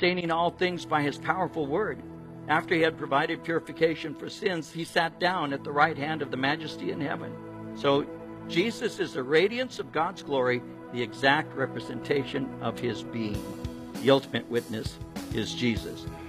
sustaining all things by his powerful word. After he had provided purification for sins, he sat down at the right hand of the Majesty in heaven. So Jesus is the radiance of God's glory, the exact representation of his being. The ultimate witness is Jesus.